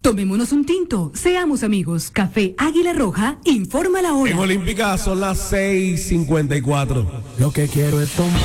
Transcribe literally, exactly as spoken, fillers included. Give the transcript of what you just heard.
Tomémonos un tinto, seamos amigos. Café Águila Roja, informa la hora. En Olímpica son las seis cincuenta y cuatro. Lo que quiero es tomar.